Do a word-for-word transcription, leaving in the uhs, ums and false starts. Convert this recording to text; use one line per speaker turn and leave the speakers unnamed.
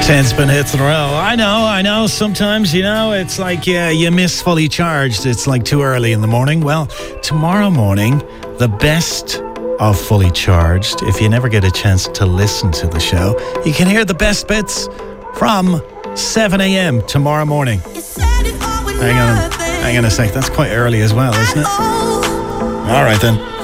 ten spin hits in a row. I know, I know. Sometimes, you know, it's like yeah, you miss Fully Charged. It's like too early in the morning. Well, tomorrow morning, the best of Fully Charged. If you never get a chance to listen to the show, you can hear the best bits from seven a.m. tomorrow morning. Hang on, hang on a sec. That's quite early as well, isn't it? All right then.